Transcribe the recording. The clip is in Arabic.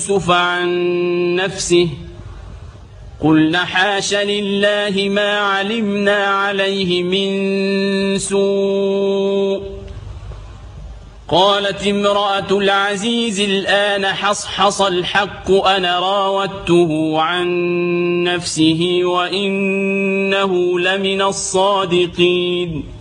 يوسف عن نفسه قلنا حاش لله ما علمنا عليه من سوء. قالت امرأة العزيز الآن حصحص الحق أنا راودته عن نفسه وإنه لمن الصادقين.